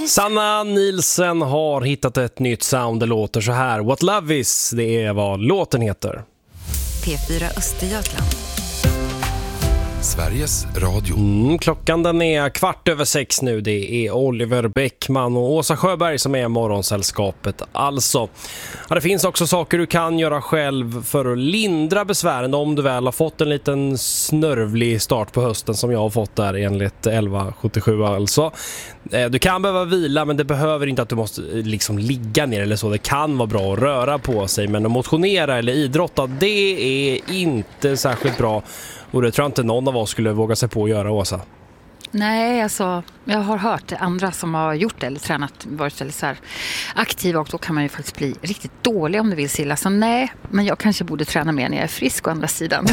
Sanna Nielsen har hittat ett nytt sound. Det låter så här. What Love Is, det är vad låten heter. P4 Östergötland. Sveriges Radio. Klockan den är 6:15 nu. Det är Oliver Bäckman och Åsa Sjöberg som är morgonsällskapet. Alltså, det finns också saker du kan göra själv för att lindra besvären om du väl har fått en liten snörvlig start på hösten som jag har fått där enligt 1177 alltså. Du kan behöva vila, men det behöver inte att du måste liksom ligga ner eller så. Det kan vara bra att röra på sig, men att motionera eller idrotta, det är inte särskilt bra. Och det tror jag inte någon av oss skulle våga sig på att göra, Åsa. Nej, alltså jag har hört andra som har gjort det eller tränat, varit väldigt så här aktiva, och då kan man ju faktiskt bli riktigt dålig om du vill silla. Så nej, men jag kanske borde träna mer när jag är frisk å andra sidan.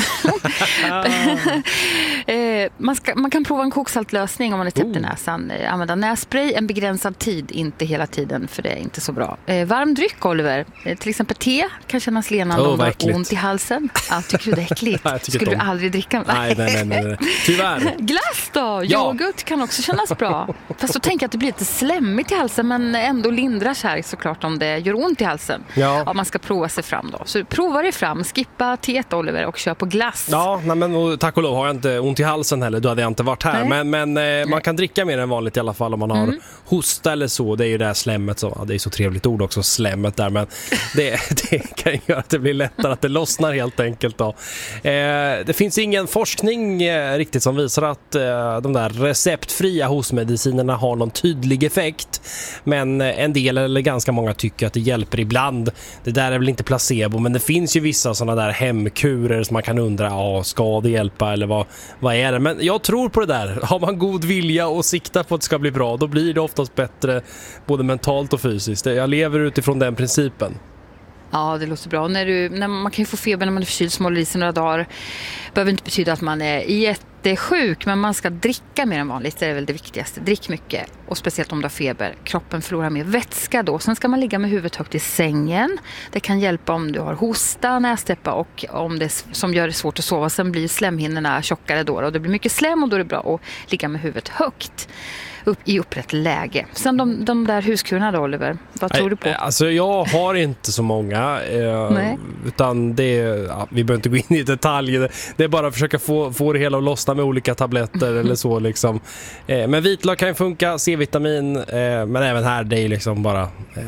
Man kan prova en koksaltlösning om man är täppt i näsan. Använda nässpray en begränsad tid, inte hela tiden, för det är inte så bra. Varm dryck, Oliver. Till exempel te kan kännas lenande om du har ont i halsen. Tycker du det är äckligt? Skulle du aldrig dricka? Nej. Tyvärr. Glass då? Yoghurt kan också kännas bra. Fast då tänker jag att det blir lite slemmigt i halsen, men ändå lindrar sig såklart om det gör ont i halsen. Ja, man ska prova sig fram då. Så prova dig fram, skippa teet, Oliver, och kör på glass. Ja, men tack och lov har jag inte ont i halsen heller. Då hade jag inte varit här. Men man kan dricka mer än vanligt i alla fall om man har hosta eller så. Det är ju det här slemmet som, det är så trevligt ord också, slemmet där. Men det kan göra att det blir lättare, att det lossnar helt enkelt då. Det finns ingen forskning riktigt som visar att de där receptfria hostmedicinerna har någon tydlig effekt, men en del eller ganska många tycker att det hjälper ibland. Det där är väl inte placebo, men det finns ju vissa sådana där hemkurer som man kan undra, ska det hjälpa eller vad är det? Men jag tror på det där. Har man god vilja och siktar på att det ska bli bra, då blir det oftast bättre både mentalt och fysiskt. Jag lever utifrån den principen. Ja, det låter bra. När man kan ju få feber när man är förkyld, som håller i sig några dagar. Behöver inte betyda att man är jättesjuk, men man ska dricka mer än vanligt. Det är väl det viktigaste. Drick mycket, och speciellt om du har feber. Kroppen förlorar mer vätska då. Sen ska man ligga med huvudet högt i sängen. Det kan hjälpa om du har hosta, nästäppa och om det som gör det svårt att sova. Sen blir slemhinnorna tjockare då, och det blir mycket slem, och då är det bra att ligga med huvudet högt i upprätt läge. Sen de där huskurerna då, Oliver, vad tror du på? Alltså jag har inte så många utan vi behöver inte gå in i detalj. Det är bara att försöka få det hela att lossna med olika tabletter eller så liksom. Men vitlök kan ju funka, C-vitamin, men även här det är liksom bara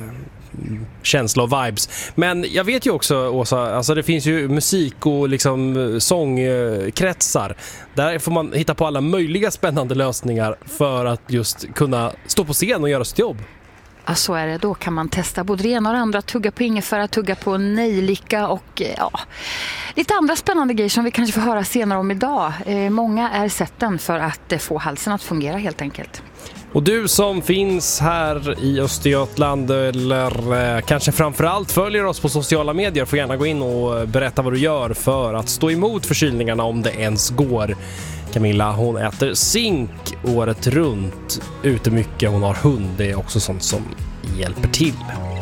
känsla och vibes. Men jag vet ju också, Åsa, alltså det finns ju musik och liksom sångkretsar. Där får man hitta på alla möjliga spännande lösningar för att just kunna stå på scen och göra sitt jobb. Ja, så är det. Då kan man testa både det ena och det andra. Tugga på ingefära, tugga på nejlika och lite andra spännande grejer som vi kanske får höra senare om idag. Många är sätten för att få halsen att fungera helt enkelt. Och du som finns här i Östergötland eller kanske framförallt följer oss på sociala medier får gärna gå in och berätta vad du gör för att stå emot förkylningarna om det ens går. Camilla, hon äter zink året runt, ute mycket, hon har hund, det är också sånt som hjälper till.